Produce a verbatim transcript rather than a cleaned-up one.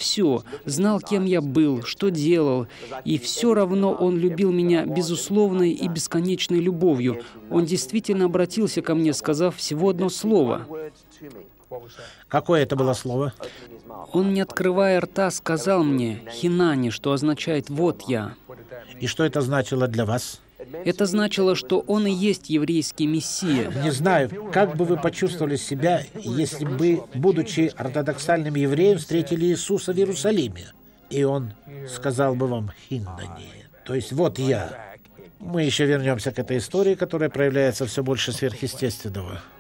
все, знал, кем я был, что делал, и все равно Он любил меня безусловной и бесконечной любовью. Он действительно обратился ко мне, сказав всего одно слово. Какое это было слово? Он, не открывая рта, сказал мне «Хинани», что означает «вот я». И что это значило для вас? Это значило, что Он и есть еврейский Мессия. Не знаю, как бы вы почувствовали себя, если бы, будучи ортодоксальным евреем, встретили Иисуса в Иерусалиме, и Он сказал бы вам «Хиннани», то есть «вот я». Мы еще вернемся к этой истории, которая проявляется все больше сверхъестественного.